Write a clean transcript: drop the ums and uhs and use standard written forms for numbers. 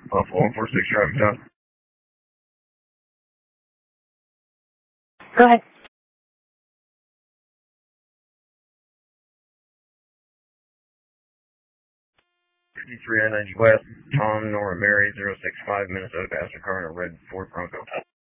Buffalo 146 driving down. Go ahead. 53 I-90 West, Tom, Nora Mary, 065, Minnesota, passenger car in a red Ford Bronco.